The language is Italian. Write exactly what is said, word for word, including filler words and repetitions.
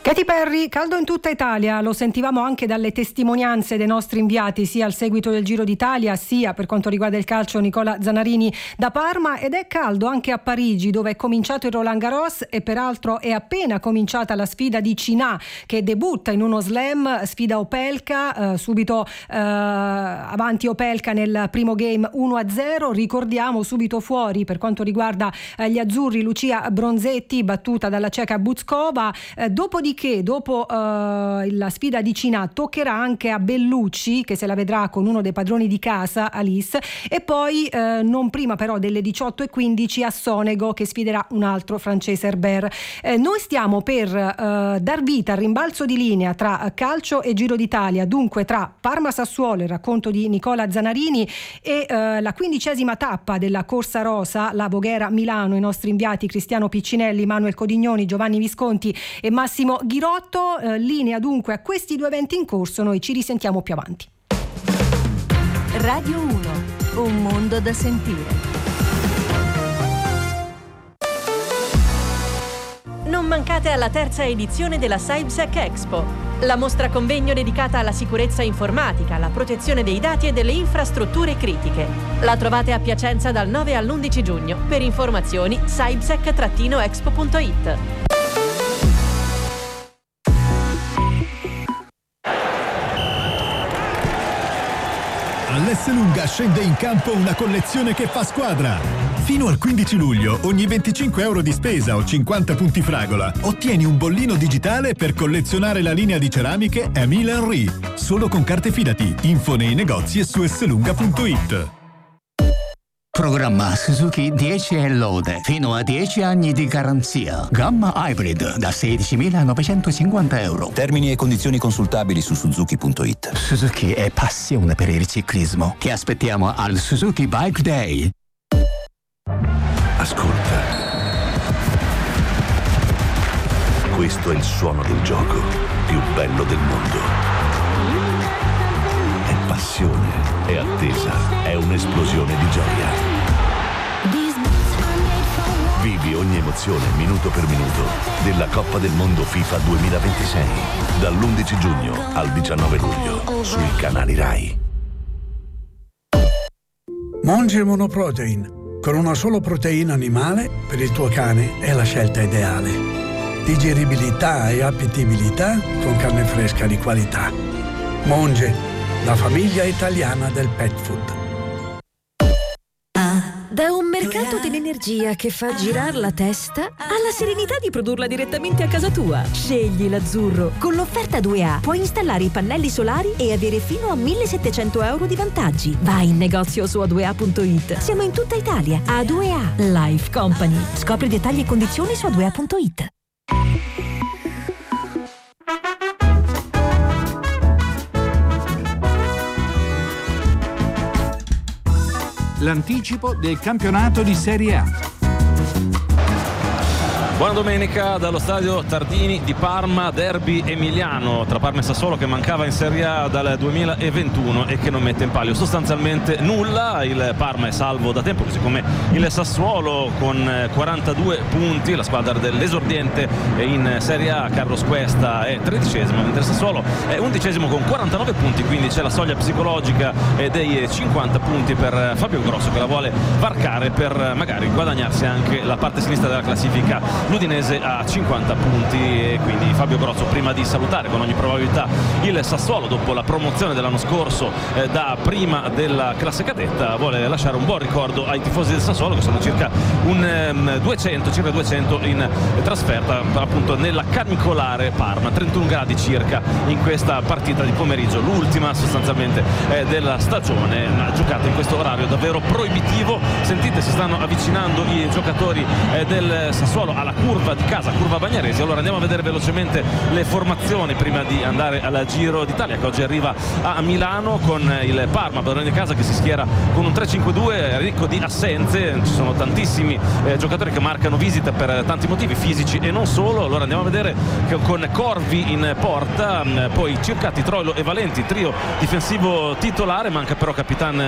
Katy Perry, caldo in tutta Italia, lo sentivamo anche dalle testimonianze dei nostri inviati, sia al seguito del Giro d'Italia, sia per quanto riguarda il calcio Nicola Zanarini da Parma, ed è caldo anche a Parigi, dove è cominciato il Roland Garros e peraltro è appena cominciata la sfida di Cinà, che debutta in uno slam, sfida Opelka, eh, subito eh, avanti Opelka nel primo game uno a zero, ricordiamo subito fuori per quanto riguarda eh, gli azzurri Lucia Bronzetti, battuta dalla ceca Buzkova, eh, dopodiché che dopo uh, la sfida di Cinà toccherà anche a Bellucci, che se la vedrà con uno dei padroni di casa, Alice, e poi uh, non prima però delle diciotto e quindici a Sonego, che sfiderà un altro francese, Herbert. Eh, noi stiamo per uh, dar vita al rimbalzo di linea tra calcio e Giro d'Italia, dunque tra Parma-Sassuolo, il racconto di Nicola Zanarini, e uh, la quindicesima tappa della Corsa Rosa, la Voghera-Milano. I nostri inviati Cristiano Piccinelli, Manuel Codignoni, Giovanni Visconti e Massimo Ghirotto, eh, linea dunque a questi due eventi in corso. Noi ci risentiamo più avanti. Radio uno, un mondo da sentire. Non mancate alla terza edizione della SaibSec Expo, la mostra convegno dedicata alla sicurezza informatica, alla protezione dei dati e delle infrastrutture critiche. La trovate a Piacenza dal nove all'undici giugno. Per informazioni saibsec expo punto it. All'Esselunga scende in campo una collezione che fa squadra. Fino al quindici luglio, ogni venticinque euro di spesa o cinquanta punti fragola, ottieni un bollino digitale per collezionare la linea di ceramiche Emile Henry. Solo con carte Fidati. Info nei negozi e su esselunga punto it. Programma Suzuki dieci e lode, fino a dieci anni di garanzia. Gamma Hybrid da sedicimilanovecentocinquanta euro. Termini e condizioni consultabili su suzuki punto it. Suzuki è passione per il ciclismo. Ti aspettiamo al Suzuki Bike Day. Ascolta. Questo è il suono del gioco più bello del mondo. È passione, è attesa, è un'esplosione di gioia. Vivi ogni emozione minuto per minuto della Coppa del Mondo FIFA duemilaventisei dall'undici giugno al diciannove luglio sui canali Rai. Monge Monoprotein. Con una sola proteina animale per il tuo cane è la scelta ideale. Digeribilità e appetibilità con carne fresca di qualità. Monge, la famiglia italiana del pet food. Da un mercato dell'energia che fa girare la testa alla serenità di produrla direttamente a casa tua. Scegli l'Azzurro. Con l'offerta due A puoi installare i pannelli solari e avere fino a millesettecento euro di vantaggi. Vai in negozio su a due a punto it. Siamo in tutta Italia. A due A Life Company. Scopri dettagli e condizioni su a due a punto it. L'anticipo del campionato di Serie A. Buona domenica dallo stadio Tardini di Parma, derby emiliano tra Parma e Sassuolo che mancava in Serie A dal duemilaventuno e che non mette in palio sostanzialmente nulla. Il Parma è salvo da tempo, così come il Sassuolo con quarantadue punti. La squadra dell'esordiente in Serie A, Carlos Cuesta, è tredicesimo, mentre il Sassuolo è undicesimo con quarantanove punti, quindi c'è la soglia psicologica dei cinquanta punti per Fabio Grosso, che la vuole varcare per magari guadagnarsi anche la parte sinistra della classifica. L'Udinese ha cinquanta punti e quindi Fabio Grosso, prima di salutare con ogni probabilità il Sassuolo dopo la promozione dell'anno scorso eh, da prima della classe cadetta, vuole lasciare un buon ricordo ai tifosi del Sassuolo, che sono circa un um, duecento, circa duecento in trasferta appunto nella canicolare Parma, trentuno gradi circa in questa partita di pomeriggio, l'ultima sostanzialmente eh, della stagione, una giocata in questo orario davvero proibitivo. Sentite, si stanno avvicinando i giocatori eh, del Sassuolo alla curva di casa, curva Bagnaresi. Allora andiamo a vedere velocemente le formazioni prima di andare al Giro d'Italia, che oggi arriva a Milano con il Parma, padrone di casa, che si schiera con un tre cinque due ricco di assenze. Ci sono tantissimi eh, giocatori che marcano visita per tanti motivi fisici e non solo. Allora andiamo a vedere che con Corvi in porta, poi Circati, Troilo e Valenti, trio difensivo titolare. Manca però Capitan